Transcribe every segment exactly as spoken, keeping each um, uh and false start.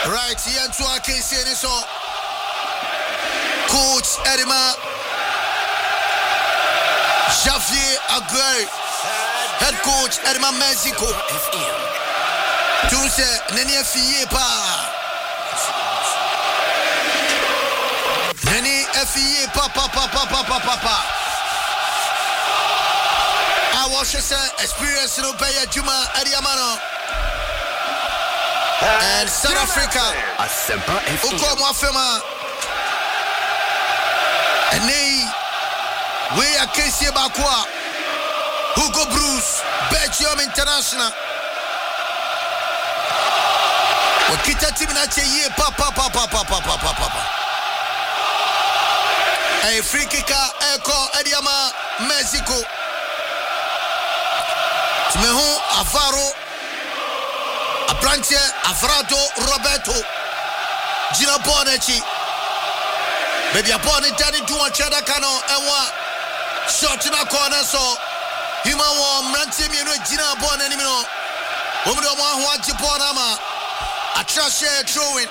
Right, here to our case in so Coach Edima Javier Aguirre, head coach Edima Mexico. Tunse Nene Fie pa Nene Fie pa pa pa pa pa pa pa pa. I watch this experience no pay Juma Ediamano. And South Africa, Uko Mwafema, and they, we are Casey Bakwa, Hugo Bruce, Belgium International. Wakita Timinache ye papa papa papa papa papa. A free kicker, Echo Ediama, Mexico. Timeho Avaro. Abranche Avrado Roberto Gina Bonechi Baby Abone Danny Duan Chada Kano and one shot in a corner so Hima one Ranty Mino Gina Bon Enimino Woman one who had Japonama a trash throwing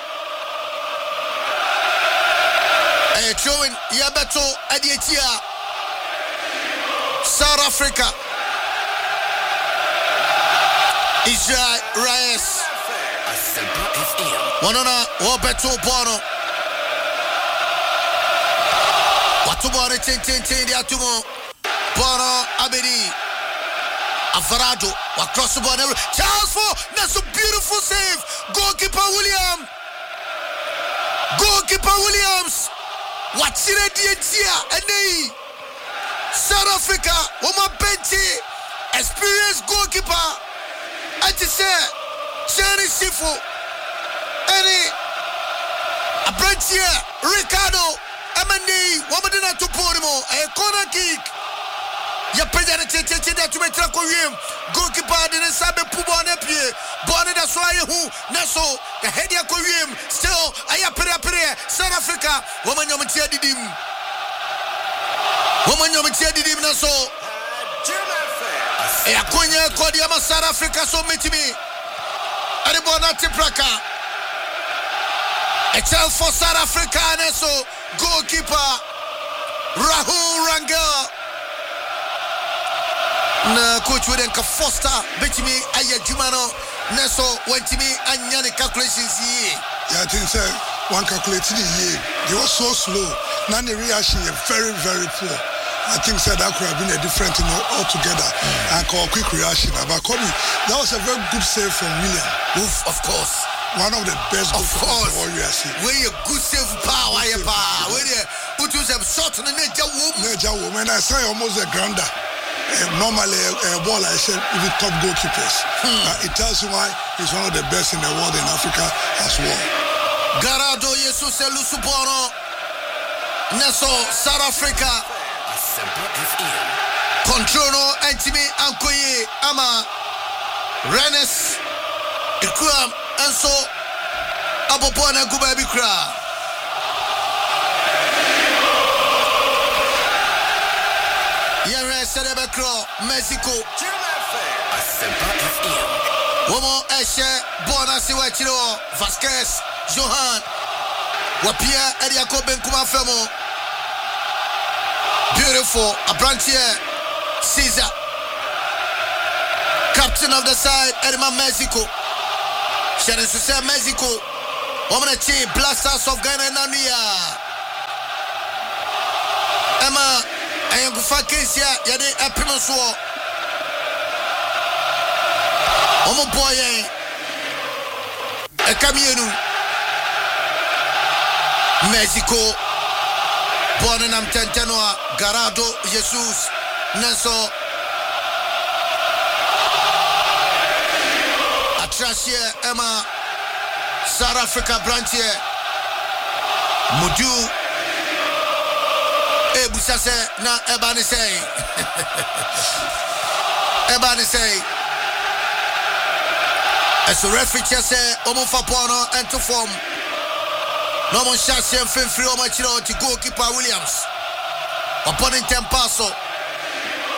a throwing Yabeto Adietia South Africa Israel Reyes Wanona Roberto Bono Watubore ten ten ten dia tumo Bono Abedi Avarado across the board Charles for that's a beautiful save goalkeeper William goalkeeper Williams Wachire Dientia and they South Africa Woma Benchi experienced goalkeeper I just said, Shani Sifu, Any Abrantia, Ricardo, Amandi, Wamadina to Porimo, a corner kick. Ya president to make Trakoyim, goalkeeper didn't sabe Pubon Epie, Bonnet as why who, Naso, the Hedia Koyim, still, Ayapere Pere, South Africa, Woman Yomatia did him. Woman Yomatia did him, Naso. E akonya kodi ya South Africa so metimi Aribona Tipraka a child for South Africa so goalkeeper Rahul Rangel na coach Weden ka Foster betimi aya Jumano Neso wentimi anyane calculations ye. Yeah, I think so one calculated ye they were so slow now the reaction is very very poor. I think so that could have been a different, you know, altogether. Mm. And call quick reaction. But Kobe, that was a very good save from William. Oof, of course. One of the best of course. All you see. Where you good save power, you power. Where you put yourself short on the nature woman. Nature woman. I say almost a grounder. Uh, normally, a uh, ball I said with top goalkeepers. Hmm. Uh, it tells you why he's one of the best in the world in Africa as well. Garado Jesus Lusuboro. Neso South Africa. Controlo Antimi Ankoye Ama Rennes Ikram Anso Abopona Gubabi Kra Yere Serebekro Mexico Womo Eshe Bona Siwachiro Vasquez Johan Wapia Ediako Benkuma Femo Beautiful, a branch here, Caesar, captain of the side, Edema Mexico. Sharon Susa Mexico, Woman Chi, Blasters of Ghana and Nania. Emma, I am Fakesia, Yade Epinoswo. Omo Boye, a Camienu, Mexico. Born in Amtentenoa, Garado, Jesus, Neso, Atrasia, Emma, South Africa branch here, Mudu, Ebusase, na Ebanisei, Ebanisei, as a refugee say, Omofapono and to form. No one shall say free free or much to goalkeeper Williams. Opponent Tempaso.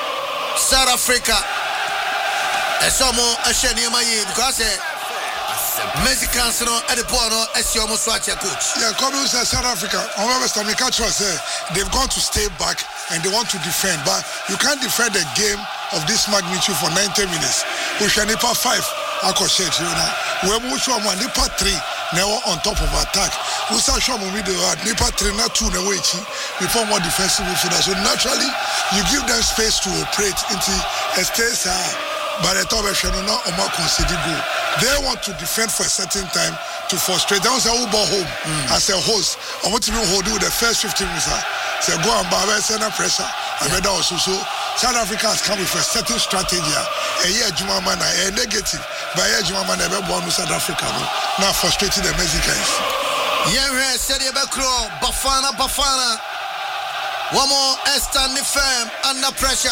South Africa. And some more a shiny my because Mexicans no at the ball no as you almost watch a coach. Yeah, come to South Africa. On my best, they've gone to stay back and they want to defend, but you can't defend a game of this magnitude for ninety minutes. We should nipa five. I could say you know. We're more sure one nipa three. Now on top of attack. We start showing me the nipa three not two na way before more defensive midfielder. So naturally, you give them space to operate into a space. By the time they not Omar concede goal, they want to defend for a certain time to frustrate. They want to say Uber home mm. as a host. I want to be hold with the first fifteen minutes. Say go and buy send pressure. I read also so South Africa has come with a certain strategy. A year Juma man a negative, but a year Juma man ever born with South Africa. Now frustrating the Mexicans. Yeah, said Yabakro, Bafana, Bafana. One more Estan firm under pressure.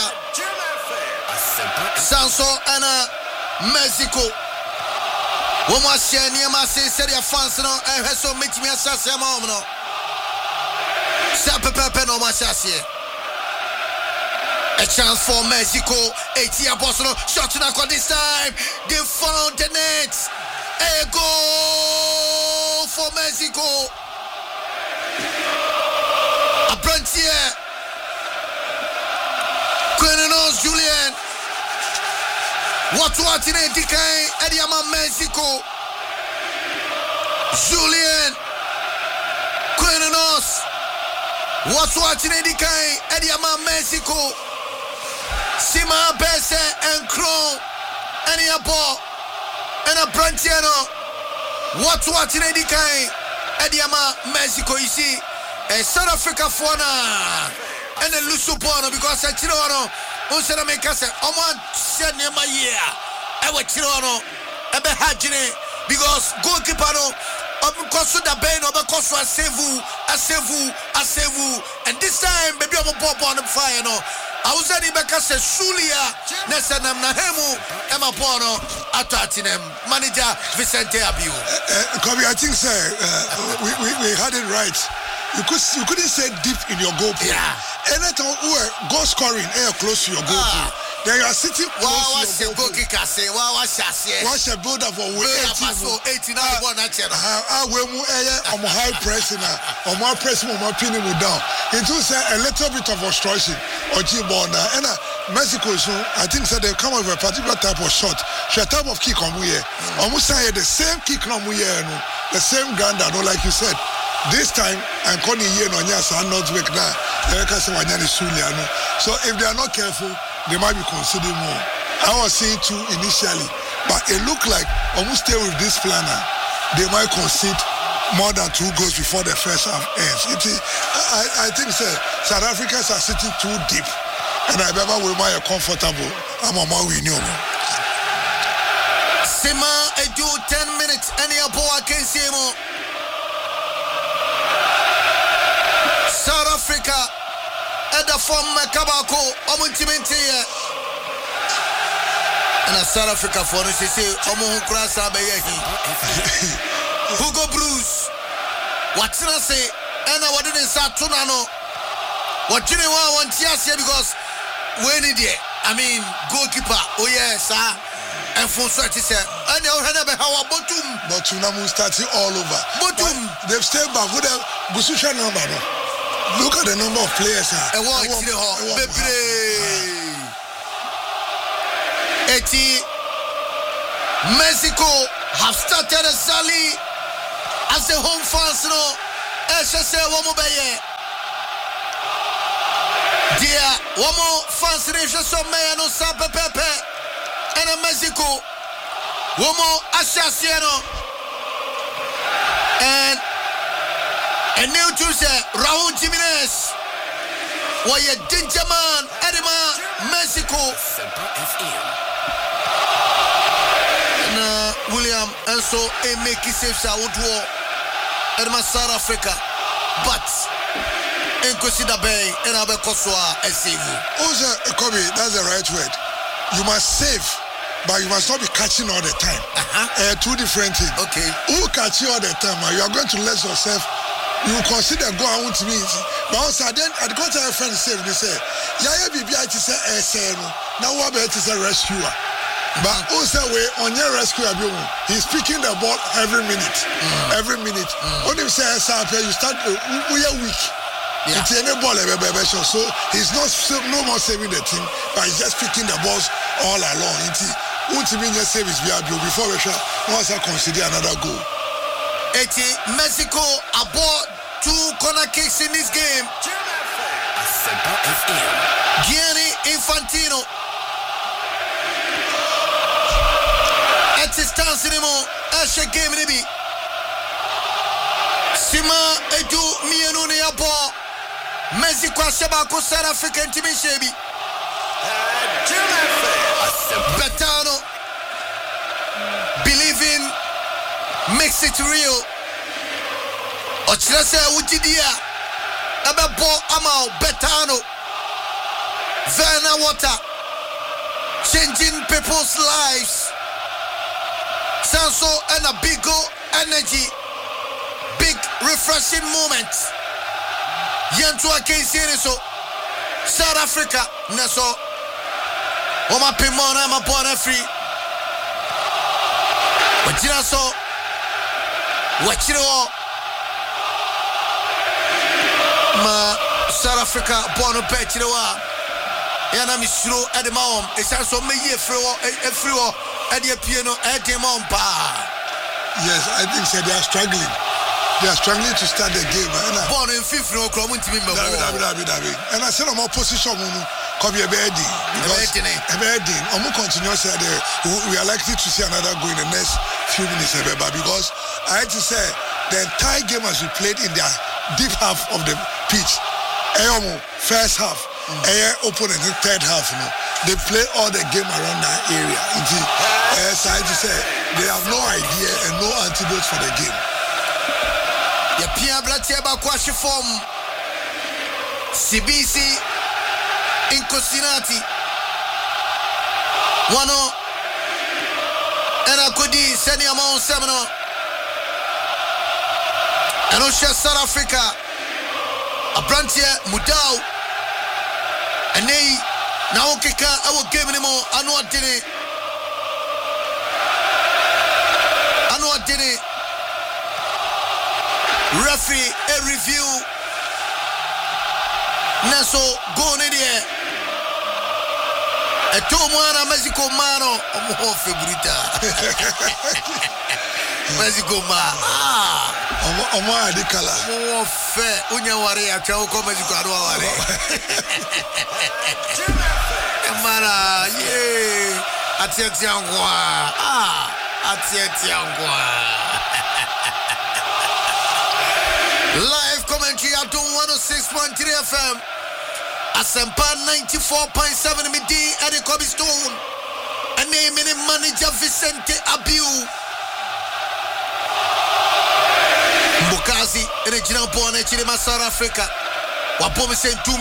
Sanso and Mexico. One more share near my said your fans no and has so meet me as a mom no. Sapepe no massasie. A chance for Mexico. Eighty Boston shot in this time. They found the net. A goal for Mexico. A Brantier. Querenos Julian. What what in a decay? Ediama Mexico. Julian. Querenos. What what in a decay? Ediama Mexico. Sima Bese and Crow. Any a ball. And a Brantiano. What what in a decay? Ediama Mexico. You see, a South Africa fauna. And a Lusupono because I Chirono. Unsana make us a man said near my year. I was Chirono. I be Hajine because goalkeeper no. Because the bane of a cost was save you, a save you, a save you. And this time, baby, I'm a pop on the fire. No, I was at Ibaka says Sulia, Nesanam Nahemu, Emma Bono, Atatinem, manager Vicente Abiu. Kobe, I think, sir, uh, we, we, we had it right. You could you couldn't say deep in your goal post. Yeah. Anytime where goal scoring air close to your goal post. Ah. Then you are sitting close wow, to your goal post. Wow, what's your What's your build up for eighty now one at channel. Ah, we mu eh on high pressing now. On my pressing on my pinning down. It was a little bit of obstruction or G-ball now. And Mexico so I think that they come up with a particular type of shot. She a type of kick on we here. Almost say the same kick on we here, no. The same ground, no, like you said. This time, I'm calling here on Yasa and not work now. So if they are not careful, they might be considering more. I was saying two initially, but it looked like almost stay with this planner, they might concede more than two goals before the first half ends. It is, I, I think sir, South Africans are sitting too deep, and I remember we might be comfortable. I'm a more winning. Sima, I do ten minutes, and your boy can see more. South Africa at the form Kabako Omuntimenti and a South Africa for us to say Omu Krasa Bayehi Hugo Bruce what's I say and I didn't start Tunano what you want here because when it I mean goalkeeper oh yes sir and for such is and you have how Botum Botum starting all over Botum they've stayed back with a Bususha number. Look at the number of players. And what is the hall? eighty Mexico have started a sally as the home fans no. S S A one more baye. Dear one more fans nation so may no sape pepe and a Mexico one more Asasiano and and new Tuesday, Raul Jimenez. Why a danger man, Edema, Mexico. And uh, William also a make it safe South War. Edema South Africa. But in Kosida Bay and Abekoswa and save you. Also, Kobe, that's the right word. You must save, but you must not be catching all the time. Uh-huh. Uh, two different things. Okay. Who catch you all the time? You are going to let yourself. You consider go out to me. But also then at the contrary friend say they say, yeah, B B I to say S N. Now what about to say rescuer? But also we on your rescue abion, he's picking the ball every minute. Mm. Every minute. Mm. When you say you start we are weak. Yeah. It's any ball so he's not no more saving the team, but he's just picking the balls all along. It's ultimately service before we shall once I consider another goal. eighty Mexico aboard two corner kicks in this game. Gianni Infantino. At his stance anymore. Asha game maybe. Sima Edu Mianuni aboard. Mexico Shabako South African team Shebi. Betano. Believe in. Makes it real. Ochrese Ujidia. Ababo Amal Betano. Verna Water. Changing people's lives. Sanso and a big go energy. Big refreshing moment. Yantua K-Series. South Africa. Neso. Oma Pimona Mapona free. Wajiraso. Wachiro. Ma South Africa Bono Petro. Yana Mishro at the mom. It's also me a free at the piano at the mom. Yes, I think so they are struggling. They are struggling to start the game. Born in fifth row, coming to me. And I said, I'm a position. Come here, Beddy. Beddy. I'm going to continue. We are likely to see another goal in the next few minutes. Because I had to say, the entire game has been played in the deep half of the pitch. First half. Mm. Opponent in third half. You know. They play all the game around that area. As I had to say, they have no idea and no antidote for the game. The Pierre Blatiaba Kwashi form C B C in Cosinati Wano and Akudi Seniamon Semino and Osha South Africa a Brantia Mudau and they now Kika our game anymore Anua did it Anua did it referee a review. Naso go in there. A two mano Mexico mano. Omo febrita. Mexico ma. Ah. Omo omo adikala. Omo fe. Unya wari ya chao ko Mexico arwa wari. Mara ye. Atiatiangwa. Ah. Atiatiangwa. Live commentary at one oh six point three F M. Asempa ninety-four point seven M D at the Kobe Stone. And name in manager Vicente Abiu. Mbukazi in a general born in South Africa. Wapomi Sentum.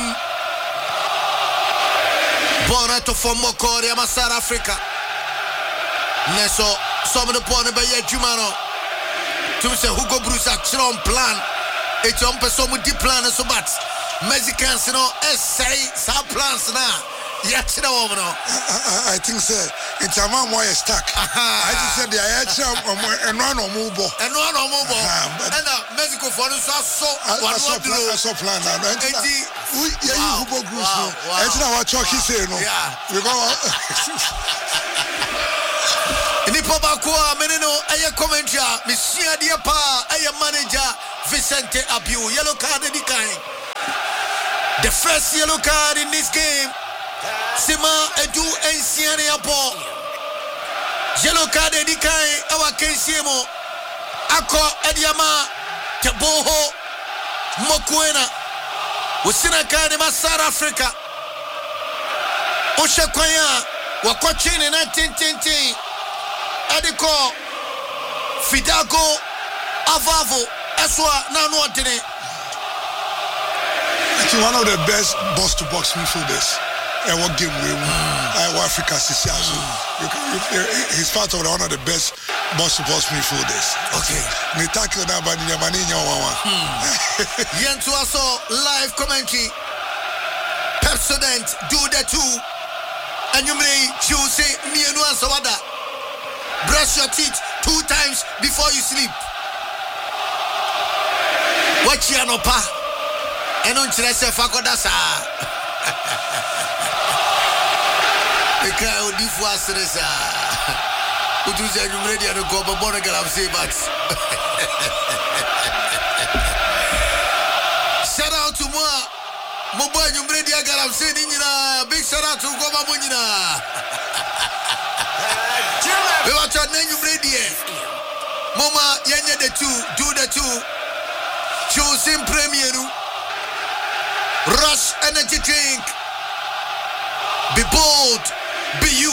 Born out of Mokori, South Africa. Neso, some of the born by Jumano. To say Hugo Bruce action plan. It's on person with deep plan so but Mexicans, you know, say some plans now. Yes, you know, I think so. It's a man more stuck. I just said the actual and one or move and one or move and Mexico for us so one so plan. We yeah, Hugo Bruce. It's not what Chucky say, no. Yeah, we go. Nipo Bakua, Menino, Aya Commentary, Monsieur Diapa, Aya Manager, Vicente Abiu, yellow card in the kind. The first yellow card in this game, Sima Edu Enciani Apo. Yellow card in the kind, our Kensiemo, Ako Ediama, Taboho, Mokwena, Usina Kadema, South Africa, Oshakwaya, Wakochin in nineteen ten. Adiko Fidago Avavo Eswa Nano Dine. It's one of the best box to box midfielders. And what game we won? I Africa Sisiazu. He's part of one of the best box to box midfielders. Okay. Nitaki na bani ya mani nya wawa. Yentu aso live commentary. Pepsodent do the two. And you may choose Mienu and Sawada. Brush your teeth two times before you sleep. Watch your no pa. And on Chilesa Fakodasa. Because you do for Seresa. Who do say you ready to go but Monagal of say but shout out to Moa. Mobile you ready I got saying in big shout out to Goma Munina. We want your name you ready. Mama Yanya the two, do the two. Choosing Premier. Rush energy drink. Be bold. Be you.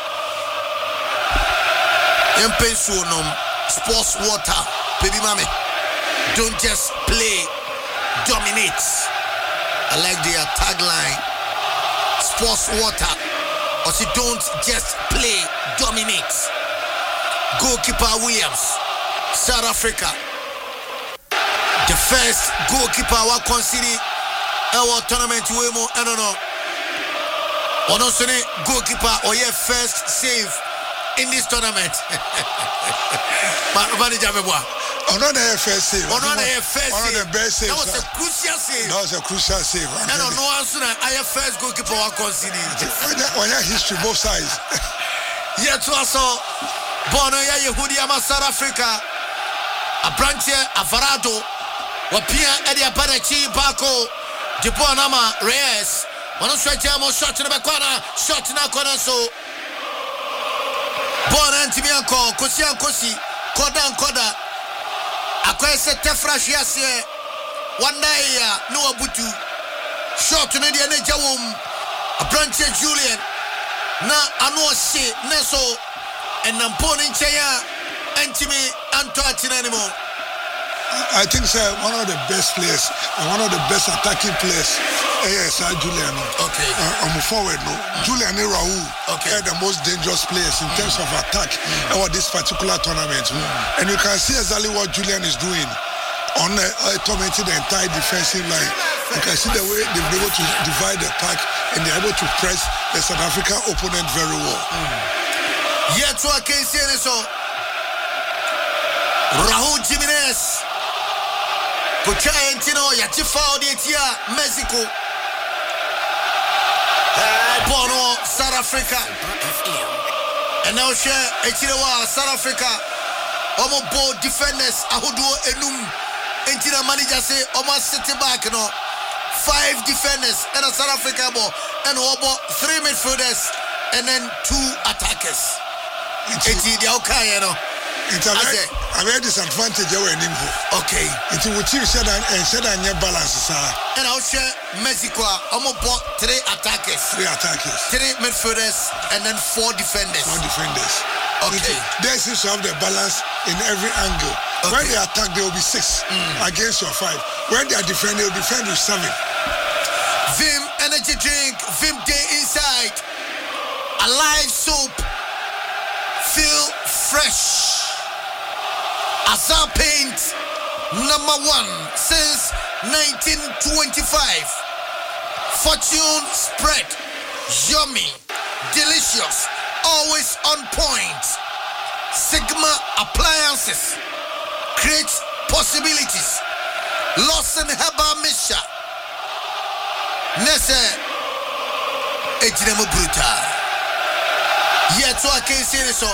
Empensunum sports water. Baby mommy. Don't just play. Dominate. I like their tagline. Sports water. Or she don't just play. Dominate. Goalkeeper Williams. South Africa. The first goalkeeper wa consider our tournament we mo I don't know. Ono sone goalkeeper or your first save in this tournament. But manager meboa. Ono the first save. Ono the first save. Ono the best save. That was a crucial save. That was a crucial save. I don't know answer I first goalkeeper wa consider. On your history both sides. Yet to us all Bono ya Yehudi ama South Africa. A branch Avarado. Wapia Eddie Abadachi Bako. Depo Nama Reyes. One straight jamo shot in the corner. Shot in the corner so. Bon Antimianko. Kosian Kosi. Kodan Koda. Akwese Tefrash Yasie. One day no Abutu. Shot in the Jawum. A branch Julian. Na Ano Se Neso. And Namponi Chaya. Antimi Anto Atinanimo. I think sir, one of the best players and one of the best attacking players is uh, Julian. Okay. Uh, I'm forward no. Mm. Julian and Raul okay. are the most dangerous players in mm. terms of attack mm. over this particular tournament. Mm. And you can see exactly what Julian is doing on uh, uh, tormenting the entire defensive line. You can see the way they've been able to divide the pack and they're able to press the South African opponent very well. Mm. Yet to a case here so Raul Jimenez. Kuchayentino Yatifa Odietia Mexico. Bono South Africa. And now share Echirewa South Africa. Omo board defenders Ahuduo Enum. Entina manager say Omo city back no. Five defenders and a South Africa ball and Obo three midfielders and then two attackers. Eti dia okay you know. It's a very, a very disadvantage over him. Okay. It will teach said and said and your balance, sir. And I'll share Mexico. I'm about three attackers. Three attackers. Three midfielders and then four defenders. Four defenders. Okay. They seem to have the balance in every angle. Okay. When they attack, there will be six mm. against your five. When they are defending, they will defend with seven. Vim energy drink. Vim day inside. Alive soap. Feel fresh. Azar Paint, number one since nineteen twenty-five. Fortune spread, yummy, delicious, always on point. Sigma appliances, create possibilities. Lawson Heba Misha. Nese, Ejinemo Bruta. Yet to a case here so.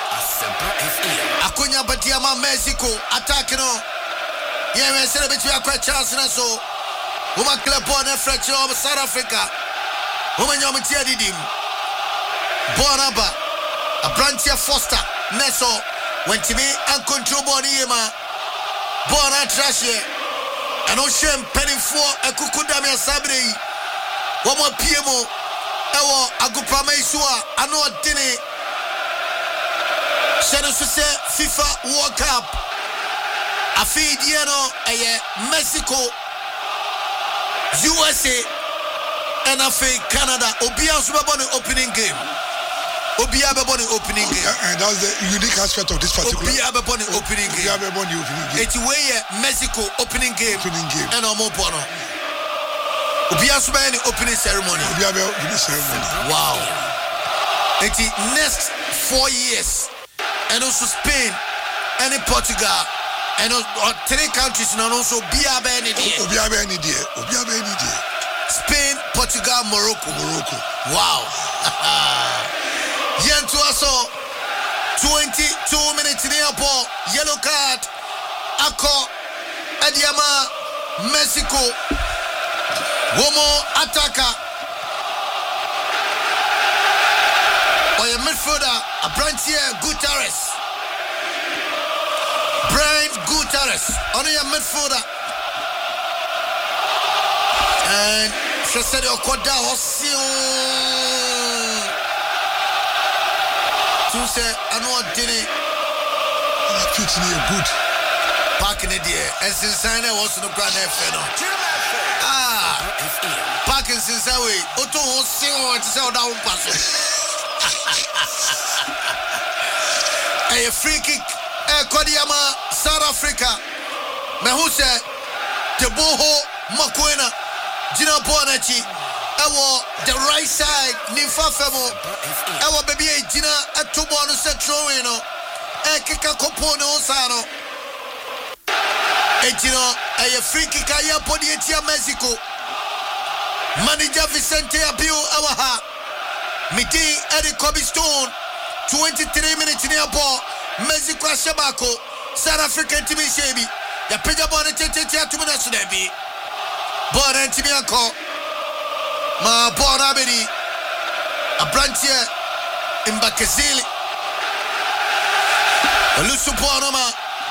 Akunya Badiama Mexico attacking on. Yeah, we said a bit of a chance and so. Woman club on a fracture of South Africa. Woman Yomitia did him. Bonaba, a branch of Foster, Neso, went to me and control Boniema. Bona Trashe, and Ocean Penny for a Kukudamia Sabri. One more P M O, Ewa Agupame Sua, Ano Dine. Shadow say FIFA World Cup. Afi Diano aye Mexico, U S A, and Afi Canada. Obia Subaboni opening game. Obia Baboni opening game. And that's the unique aspect of this particular. Obia Baboni opening game. Obia Baboni opening game. It's way Mexico opening game. Opening game. And Omo Bono. Obia Subaboni opening ceremony. Obia Opening ceremony. Wow. the next four years, and also Spain and Portugal, and uh, three countries, and also Biabe and India. Biabe and India. Biabe and India. Spain, Portugal, Morocco. Morocco. Wow. Yentu also twenty-two minutes in the airport. Yellow card. Ako Ediama Mexico. One more attacker. Or a midfielder, a Brantier Gutierrez. Brian Gutierrez. Only a midfielder. And she said, Okoda Hosio. To say, I know what did it. Fitting you good. Park in the day. And since I was no grand F N. Ah, parking since I way. Otto Hosio, what is out down pass. A free kick. A Kodiama, South Africa. Mahuse, Teboho, Makwena. Gina Bonachi, Ewo, the right side, Nifa Femo, Ewo baby, Gina, a two bonus at Troino, a Kika Copone Osano, a Gino, a free kick, a Podiatia Mexico, Manager Vicente Apio, Awaha, Miti, Eddie Kobe Stone, twenty-three minutes in the ball, Mexico Shabako, South African Timmy Shabi, the Pijabon two minutes to be. Born and Timianco, Ma Born Abedi, a Brantier in Bakazili, a Lusuponoma,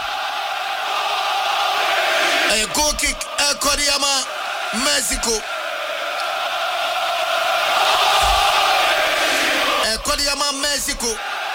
a goal kick, a Kodiama, Mexico, a Kodiama, Mexico,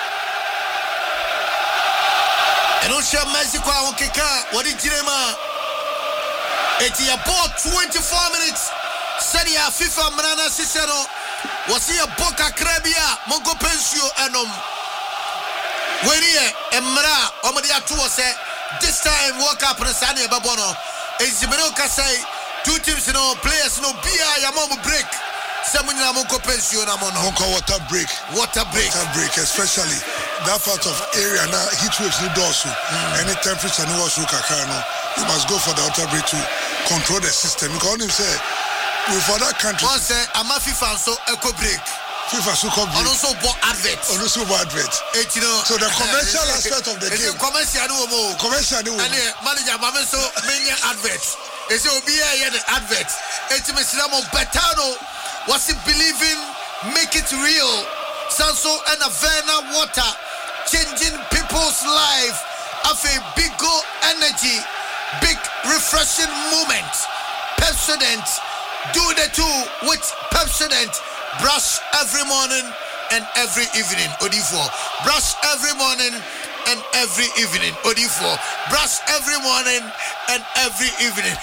and Osha Mexico, Okeka, what did you know? It's about twenty-four minutes. Seria FIFA Manana Cicero was here Boca Crabia, Mongo Pensio Enom. When here, Emra, Omadia Tua said, this time walk up on Sania Babono. Ezimenoka say, two teams, no players, no beer, Yamamo break. Someone Mongo Pensio Namono. Mongo water break. Water break. Water break, especially that part of area now, heat waves need also. Any temperature, no was Kakano. You must go for the water break to control the system. Because him say, with other countries. One say, I'm a FIFA so eco break. FIFA so break. And also bought adverts. And also bought adverts. You know, so the commercial aspect of the game. Commercial no more. Commercial no more. And manager, mama so many adverts. They say, "Obi here the adverts." It's me Silamo Betano was it believing, make it real. Sanso and Avena water changing people's life. Of a big go energy. Big refreshing moment. Pepsodent. Do the two with Pepsodent. Brush every morning and every evening. Odifo. Brush every morning and every evening. Odifo. Brush every morning and every evening.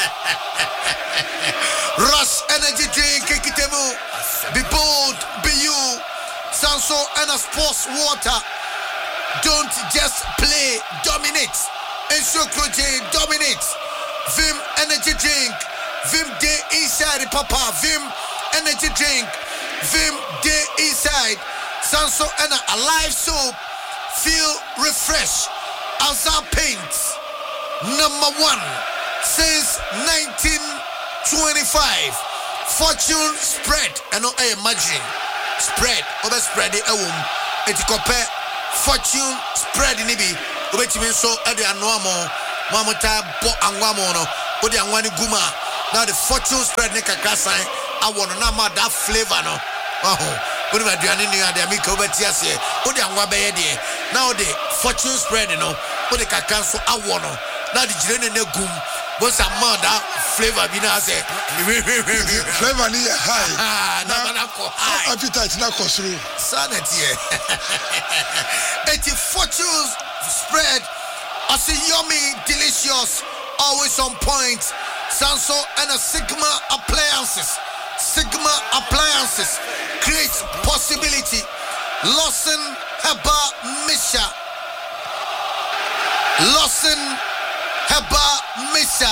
Rush energy drink. Kikitemu. Be bold. Be you. Sanso and a sports water. Don't just play. Dominate. Ensucroje dominates. Vim energy drink. Vim day inside papa. Vim energy drink. Vim day inside. Sanso and a live soap. Feel refreshed. Azar paints. Number one since nineteen twenty-five. Fortune spread. I know I imagine. Spread. Over spread it. It's compare fortune spread in Ibi. Which means so at the Anwamo, Mamota, Bo Anwamono, or the Anwani Guma. Now the fortune spread Nika Kasai, I want to know that flavor. No, oh, what am I doing in the Amico Betias? Or the Anwabe, now the fortune spread, you know, or the Kakanso, I want to. Now the Jilene Gum was a mother flavor, Binase. Flavor near high. Now, appetite not go through. Sanity. eighty fortunes spread. I see yummy, delicious, always on point. Sanso and a Sigma appliances. Sigma appliances creates possibility. Lawson Heba Misha. Lawson Heba Misha.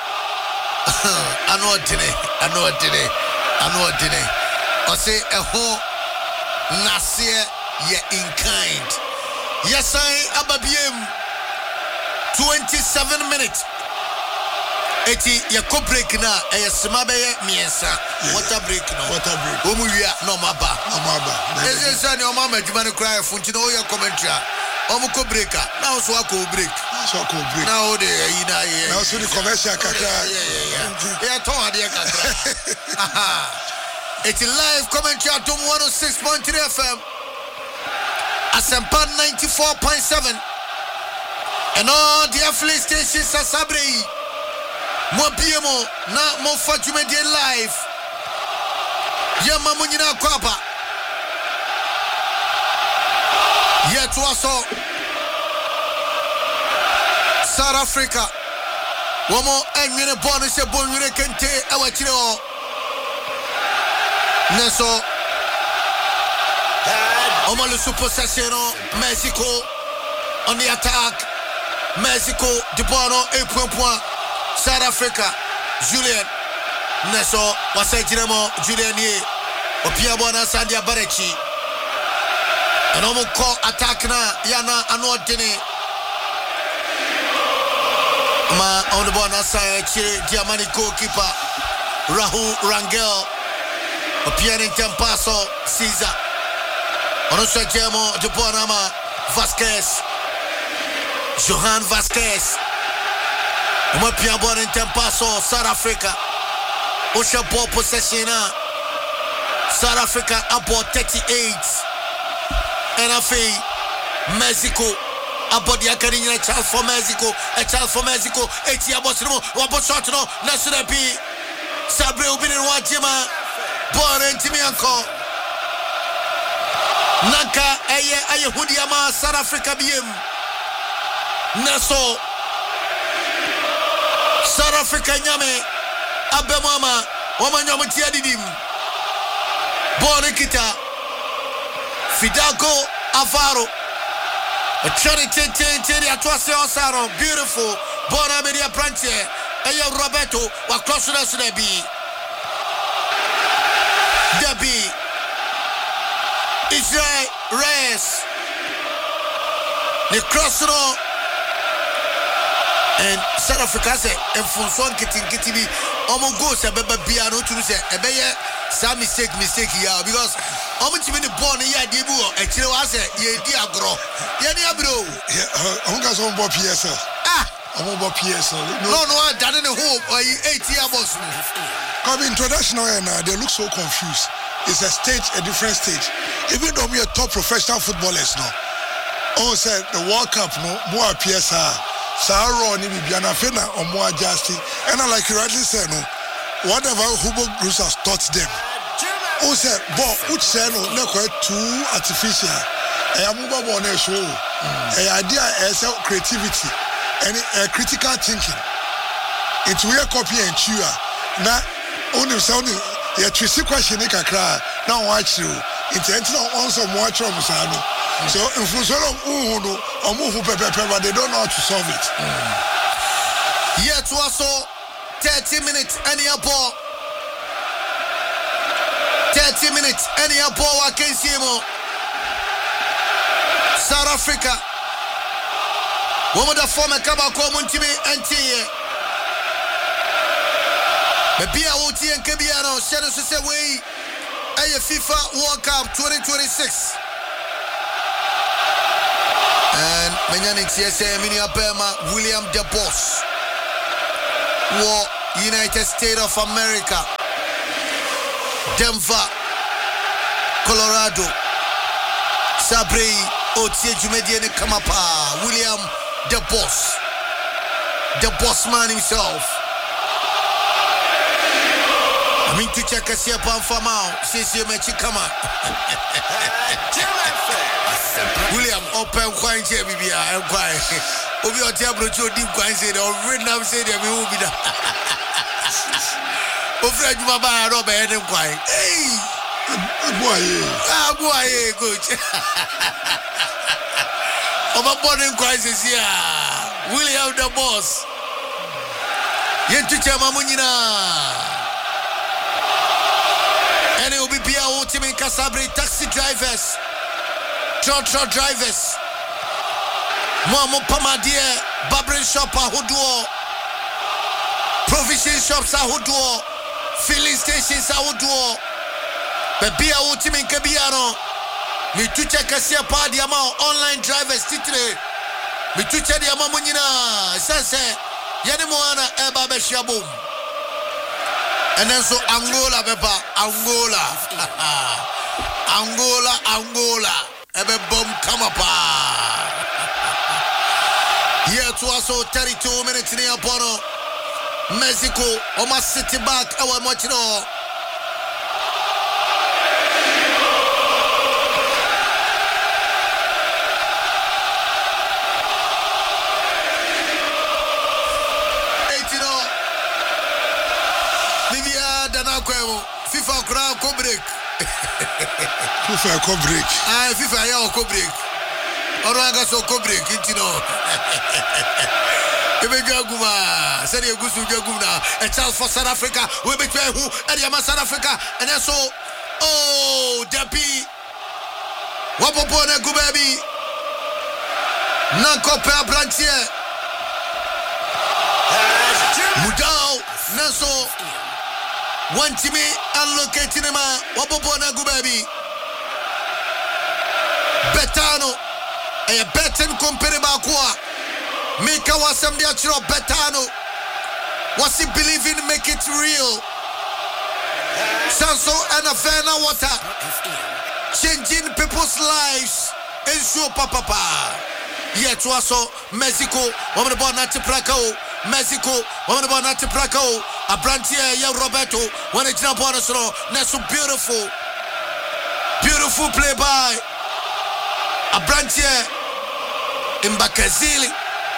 I know what today. I know what today. I know what today. I say a whole Nasie ye in kind. Yes, I ababiem twenty-seven minutes. Eti ye ko break na e sema be ye miensa. Water break no. Water break. Omu wia no maba. No maba. Ese say ni o ma madwuma ne cry funti no ye commentary. Omu ko breaker. Now so ko break. So ko break. Now the you na ye. Now so the commercial kakra. Yeah yeah yeah. Yeah ton ade kakra. Aha. It's live commentary at one oh six point three F M. Asempa ninety-four point seven. And all the affiliate stations are Sabrei. Mo biemo na mo fatume de live. Yama munyina kwapa. Yet also South Africa. Womo enwene bonus e bonwere kente awachire o. Neso Omo le supersession Mexico on the attack. Mexico de bono eight point point. South Africa, Julian Neso, Wasajiramo, Julian Ye, Opiabona Sandia Barechi, and almost call attack na Yana Anodini. Ma on the bona side, Diamani goalkeeper, Rahul Rangel, Opian in Tempaso, Caesar, Onosa Jamo, de Bonama, Vasquez, Johan Vasquez. Uma piabon in Tempaso, South Africa. Osha ball possession. South Africa about thirty-eight. And I feel Mexico about the Academy child for Mexico, a child for Mexico, eighty about no, one shot no, National P. Sabre Ubin and Wajima, born in Timianco. Nanka, Aye, Aye, Hudiama, South Africa B M. Naso. South Africa nyame abemama wama nyame tiadidim bone kita Fidalgo Avaro a charity tente atwase osaro beautiful bona media branche eya Roberto wa cross na so na bi Debi Israel Reyes the cross no. And South Africa say and Fonson kitting kitty be almost goes a baby piano to say a bear some mistake mistake here because how much when the born here debu actually was a ye dear grow. Yeah, dear bro. Yeah, I'm going to P S L. Ah, I'm about P S L. No, no, I didn't hope or eight year boss. Come international and uh, they look so confused. It's a stage, a different stage. Even though we are top professional footballers now. Oh, said the World Cup no more P S L. Saro ni bibiana fena omo adjust and like you rightly said no whatever Hugo Bruce has taught them o say ball which say no na quite too artificial e amuba ball na show e idea is creativity and uh, critical thinking it we copy and chew na only sound ya twisi question kakra na watch you intent na on some watch from sano. So in function of Uhudu or Muhu Pepe, but they don't know how to solve it. Mm. Yet also thirty minutes any ball. thirty minutes any ball I can see more. South Africa. Woman the former Kabako Muntimi and Tia. Bia Oti and Kabiano, Shadow Saway, a FIFA World Cup twenty twenty-six. And Menyanik C S A Minneapolis William DeBoss War United States of America Denver Colorado Sabrei Otie Jumediene Kamapa William DeBoss the boss man himself. I mean to check a see upon for now since you met you come on. William, open quite here, baby. I'm quiet. Obi your table to deep quite say or Vietnam say that we will be there. Oh, Fred, you are Robert and quiet. Hey, boy, ah, boy, good. Oh, my body crisis here. William the boss. Yet to Chamamunina. And it will be Pia Ultimate Casabri taxi drivers, truck drivers, Momo Pamadia, Barbering Shop, Ahuduo, Provision Shops, Ahuduo, Filling Stations, Ahuduo, but Pia Ultimate Cabiano, me to check a sea party amount online drivers, Titre, me to check the Amamunina, Sanse, Yanamoana, Eba Beshabum. And then so Angola, Beba, Angola, Angola, Angola, Ebe bomb come up. Here to also thirty-two minutes in the Apollo, Mexico, almost city back, our much no. FIFA crowd co break. FIFA co break. Ah, FIFA ya co break. Oranga so co break, you know. Ebe jaguma, seri egusu jaguma. A chance for South Africa. We be who Ariama South Africa, and then so oh Depi. Wapopo na gubabi. Nanko per branchier. Mudao Naso. One to me, allocating him a Wabobona Gubabi Betano, a betten comparable qua. Make our some natural Betano. What's he believing? Make it real. Sanso and a Fena water. Changing people's lives. And show papa. Yet was so Mexico, woman about not to Praco. Mexico, woman about not to Praco. A branch here, yeah, Roberto. When it's not on us, that's so beautiful. Beautiful play by a branch here in Bakazili.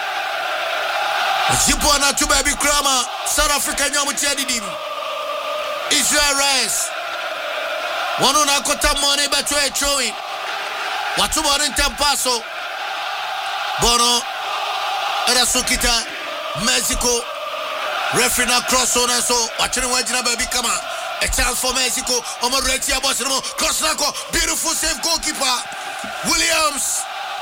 Zipona to baby Krama, South Africa, Yamuchadidim. Israel Rice. One on Akota money, but to a throwing. What's about in Tampaso? Bono, Erasukita, Mexico. Referee now cross on us, so watching one baby come on. A chance for Mexico. Omo Retia Bosino. Cross Nako. Beautiful save goalkeeper. Williams.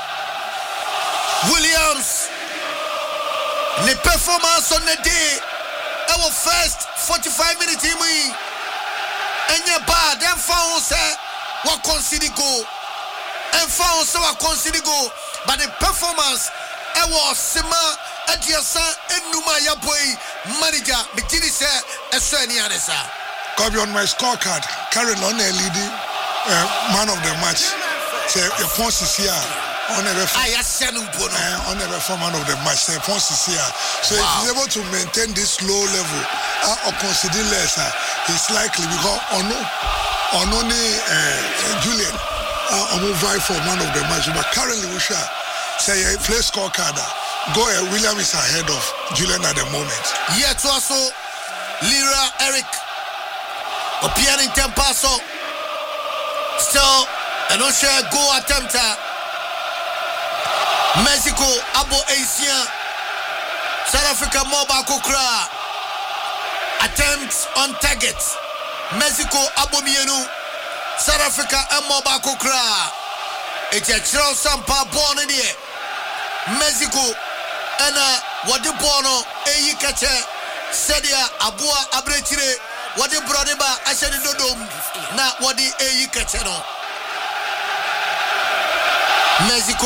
Williams. The performance on the day. Our first forty-five minutes in me. And your bad. Then found say what consider go. And found so what consider go. But the performance it was Sima Adiasa and Numa Yaboy manager Mitini said Eswani Anessa. Copy on my scorecard. Karen on a leading uh, man of the match. Say your point is here. On a on a man of the match. Say point is here. So wow. If he's able to maintain this low level uh, or consider lesser, it's likely because on no on only uh, Julian uh, on move for man of the match. But currently we shall say a play scorecard. Go ahead, William is ahead of Julian at the moment. Yeah, to also Lira Eric Opian in Tempaso. Still, an Osha go attempt. Mexico, Abo Asian, South Africa, Moba Kokra. Attempts on target. Mexico, Abo Mienu, South Africa, and Moba Kokra. It's a Charles Sampa born in here. Mexico, and uh, what the bono, a catcher, Sadia, Abua, Abrechire, what the Brodeba, I said in the dome, not what the a catcher. Mexico,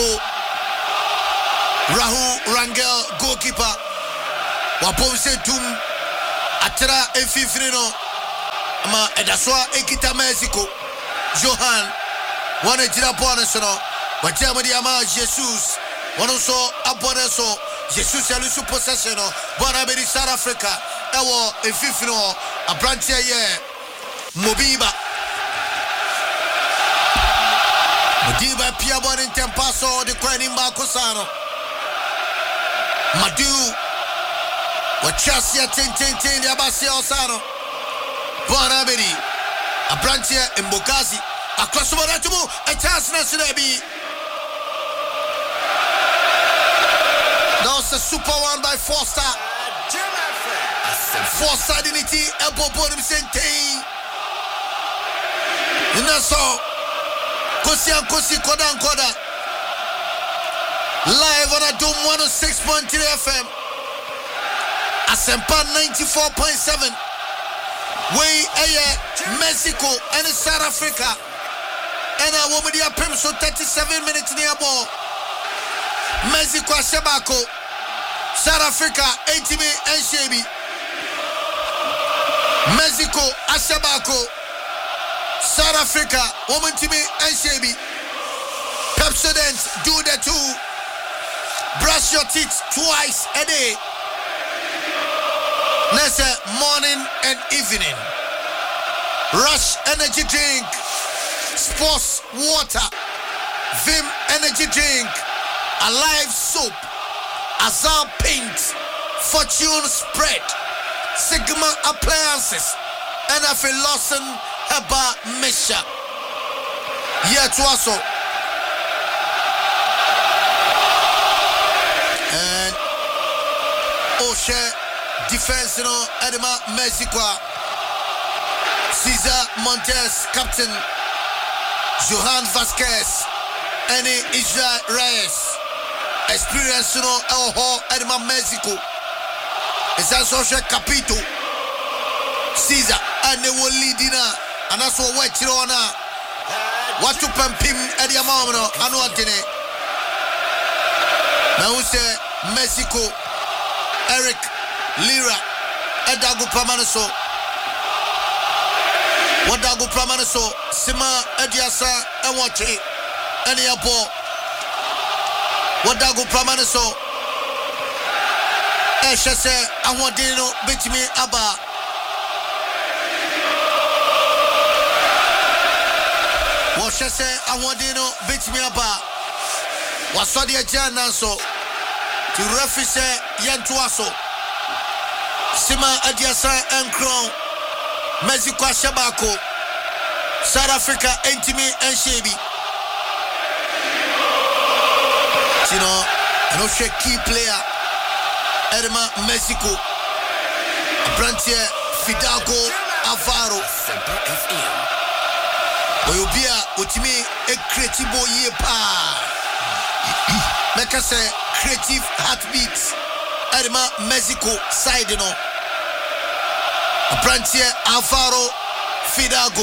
Rahul Rangel, goalkeeper, Wapose Tum, Atra, and Fifrino, Ma Edaswa, Ekita, Mexico, Johan, one at Jiraponasono, but Germany Ama, Jesus. One also Aboneso, Jesus Yalusu possession, Bonabedi South Africa, Ewo, a Fifino, a branch here, Mobiba. Modiba Piabon in Tempaso, the Quenin Bacosano. Madu, what Chasia Tin Tin Tin, the Abasia Osano. Bonabedi, a branch here in Bokazi, across the Moratumu, a chance Nasinebi. That was a super one by Foster. Foster Dignity, Elbow Bottom Sente. Inaso Kosi and Kosi Koda and Koda live on a Dome one oh six point three F M Asempa ninety-four point seven we aye Mexico and South Africa and a woman dia pem so thirty-seven minutes near ball Mexico Ashabako South Africa eighty me and Shebi Mexico Ashabako South Africa woman to me and Shebi Pepsodent do the two brush your teeth twice a day Let's say morning and evening. Rush energy drink, sports water, Vim energy drink, Alive soap, Azal paint, Fortune spread, Sigma appliances, and a Lawson Heba Misha. Yeah, to also. And Oshe. Defense, you know, Edema Mexico, Cesar Montes, Captain Johan Vasquez, and Israel Reyes. Experience, you know, El Ho, Edema Mexico. It's a social capito. Caesar, and they will lead in, and that's what we're on. What to pump him at the moment, I know what in it. Now, we say Mexico, Eric. Lira Edago Pramanaso Wadago Pramanaso Sima Ediasa and watch it any abo Wadago Pramanaso Eshase Awadino Bitimi Abba Washase Awadino Bitimi Abba Wasadia Janaso to refuse Yantuaso Sima Adiasa and Crown Mexico Shabako South Africa Intimi and Shebi You know I know she key player Edema Mexico Brantier Fidalgo Alvaro Oyobia Utimi a creative boy pa Make us say creative heartbeats Edema Mexico side you know Brantier Alvaro Fidalgo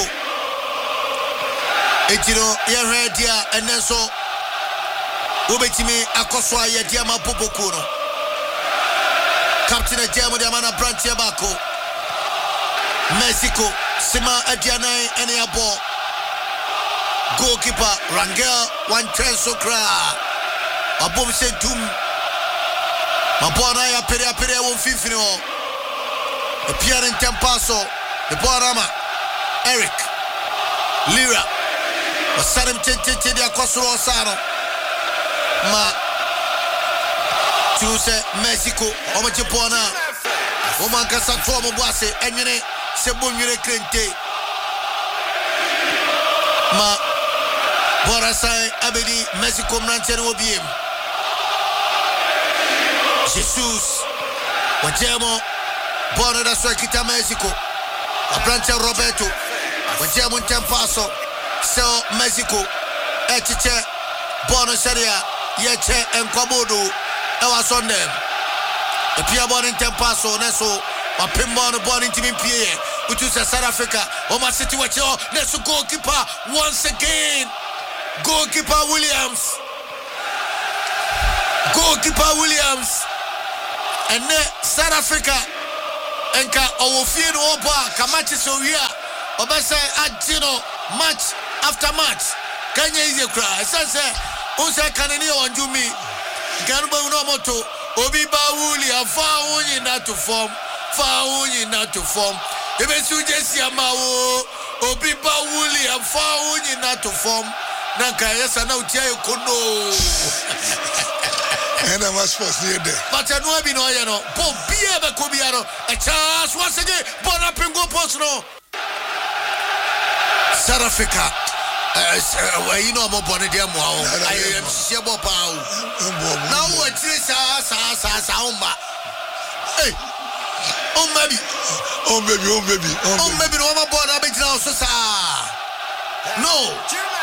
Etino Yeredia and then so Ubetimi Akoswa Yediama Popokuno Captain Diamo Diamana Brantier Bako Mexico Sima Adiana and Yabo Goalkeeper Rangel One Transokra Abom Sentum Mabona ya pere pere won fifino the Pierre in Tempaso the Borama Eric Lira Wasarim Tete dia Kosoro Sano Ma Tuse Mexico Omachipona Omanka Satwa Mobase Enyene Sebunure Krente Ma Borasai Abedi Mexico Mnantene Obiem Jesus Wajemo Bono da sua kita Mexico Abrante Roberto Wajemo Tempaso So Mexico Echiche Bono Sharia Yeche Enkobodo Ewa Sondem Epia Bono Tempaso Neso Wapimbono Bono Intimimpie Which is South Africa Oma City Wacho Neso goalkeeper once again Goalkeeper Williams Goalkeeper Williams And then South Africa Enka Owofien Oba Kamachi Soria Obasa Adino match after match Kanya is a cry Sasa Unsa Kanani Wanjumi Ganuba Unomoto Obi Bawuli Afauni not to form Fauni not to form Ebe Sujesi Amao Obi Bawuli Afauni not to form Nanka Yasa na Utia Kono And I was supposed to there. But I know be no you know. Bo bia be ko bia no. A chance once again. Bona pingo post no. South Africa. Uh, you know mo bona dia mo. I am shebo pa. Now what is sa sa sa sa umba. Hey. Oh baby. Oh baby, oh baby. Oh baby no mo bona be now so sa. No.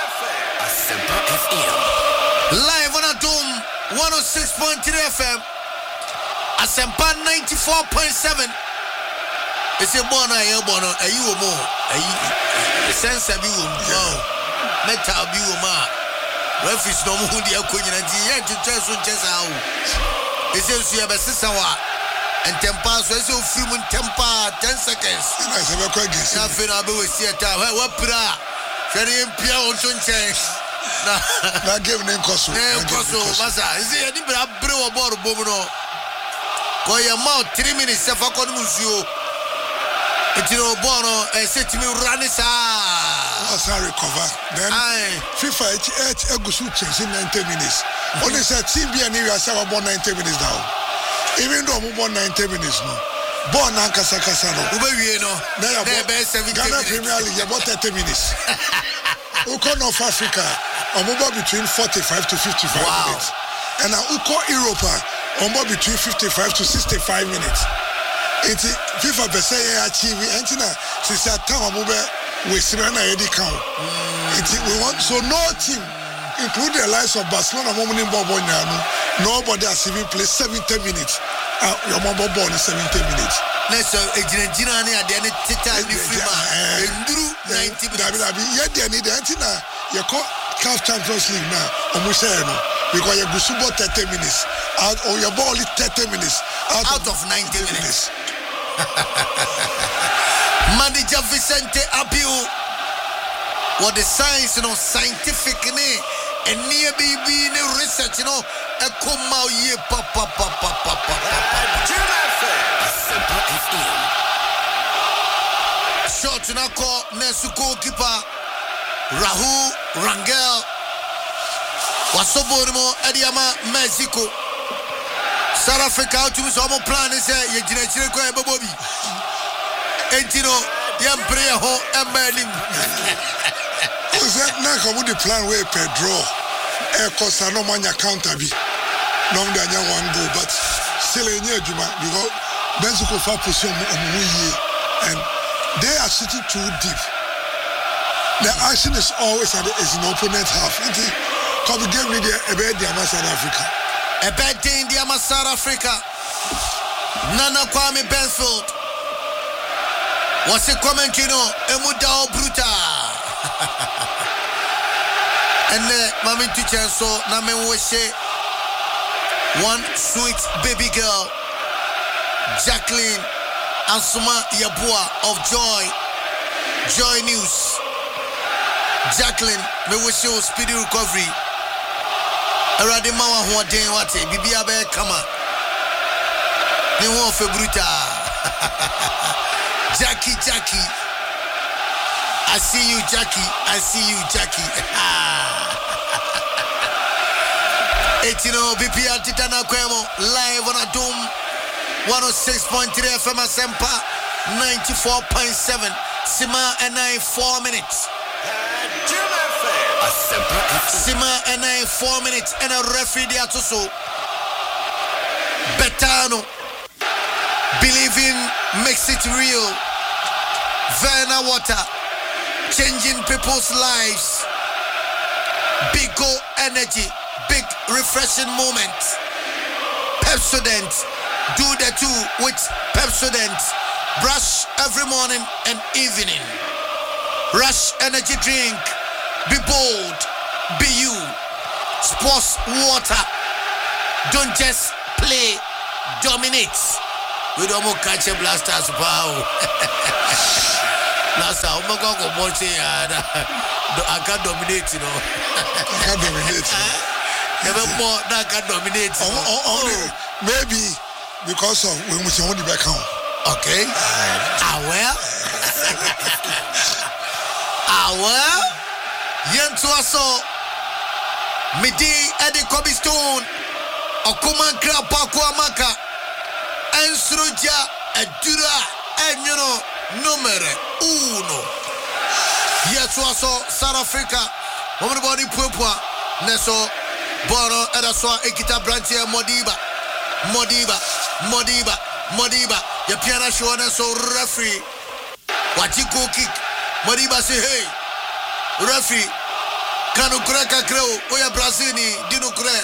Live on a Dome one oh six point three F M. Asempa ninety-four point seven. It's a bono, a bono, a you more. A sense of you. No. Metal Biuma. Refis no more. The Queen and the end to chess on chess out. It says you have a sister. And temper, so it's a few temper, ten seconds. I said, I'm quite good. I've been able to see a time. What pra? Ferry and Pia on change. Not giving them Cosso. Massa, is there any brew about Bobono? Go your mouth three minutes if I could lose you. It's no bono, and say to me, Ranisa. As I recover, then FIFA H Agusu change in ninety minutes. Only said T B and you are about ninety minutes now. Even though we won ninety minutes, no. Born Ankasa Casano. We know. Ghana Premier League about thirty minutes. Uko North Africa, about between forty-five to fifty-five wow. minutes. And now Uko Europa, about between fifty-five to sixty-five minutes. It's FIFA Bessa achieve Antina, since that time we Serena Eddie count. We want so no team, including the likes of Barcelona, Momini Bobo nobody has even played seventy minutes. Uh, your mom born in seventy minutes. Let's say a Gina at the end of the time, ninety minutes. Yet, they need the antenna. You call Calf Champions League now, and we say no because you go super thirty minutes out, or your ball is thirty minutes out, out of, of ninety minutes. Manager Vicente Abiu, what the science, you know, scientific name. And near baby no research, you know, a come out ye papa papa papa papa. Short to now call Nesuko keeper Rahul Rangel Wasoborimo Ediama Mexico South Africa to some plan is a Yajina Bobby Entino Yam Prayer Ho and Berlin. Was that not how would the plan where Pedro Air Costa no man counter be? No, they are one go, but still in your Juma because Benzico for position and they are sitting too deep. The action is always at the is an opponent half. Come give me the a bad Diama South Africa. A bad day in Diama South Africa. Nana Kwame Benfield. What's a comment, you know? Emudao Bruta. And the Mami teacher so Name Weshe one sweet baby girl Jacqueline Asuma Yabua of Joy Joy News. Jacqueline, me wish you speedy recovery. Eradi mawa ho den wate bibia be kama. Ne ho fe bruta. Jackie Jackie. I see you, Jackie. I see you, Jackie. Etino B P R Titana Kwemo live on a Dome one oh six point three F M Asempa ninety-four point seven. Sima and nine four minutes. Sima and nine four minutes and a referee there to so. Betano. Believing makes it real. Verna Water. Changing people's lives. Big go energy. Big refreshing moment. Pepsodent. Do the two with Pepsodent. Brush every morning and evening. Rush energy drink. Be bold. Be you. Sports water. Don't just play. Dominate. We don't want to catch a blasters power. Blaster, I'm not going to watch it. I can't dominate, you know. I can't dominate. Never more, I can't dominate. Only maybe because of when we only back home. Okay. Ah, well. Ah, well. Yentuaso. Midi Eddie Kobe Stone. Okuman Krapako Amaka. Ensruja Edura. And you know, numero uno. Yentuaso, South Africa. Everybody Pupua. Neso. Boro Edaswa Ekita Brantia Modiba. Modiba. Modiba. Modiba. Your piano show so referee. What you go kick. Modiba say, hey. referee kanu kure kakreo oya Brazil ni dinu kure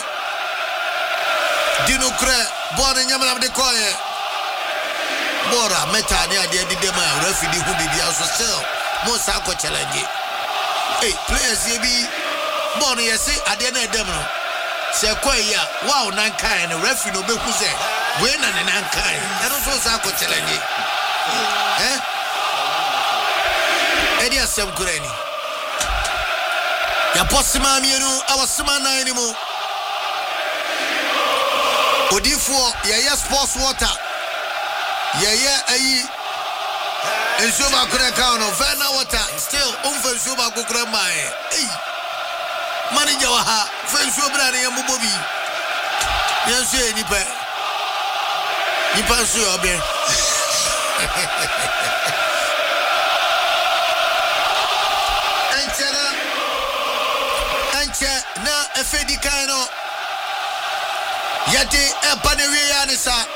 dinu kure bone nyamana de koye bora meta ni ade de ma referee di hu bibi aso still mo sa ko challenge hey players ye bi bone ye say ade na edem no se koye ya wow nan kan no referee no be hu se we na nan kan e no so sa ko challenge eh edi asem kurani ya posima mienu awasima nan ni mu odifo ye ye sports water ye ye ayi ensuba kure ka no vena water still umfa ensuba kure mai ei manager wa ha fa ensuba na ye mubobi yensu e nipa nipa so yo be Anchana Ancha na efedi kaino yati e panewi ya ni sa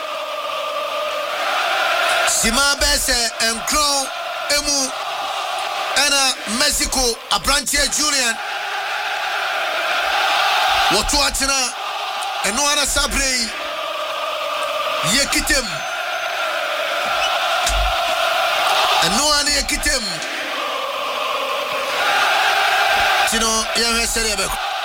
Sima bese enkron emu ena Mexico abrantie Julian watu atina eno ana sabre yekitem eno ana yekitem tino ya hesere beko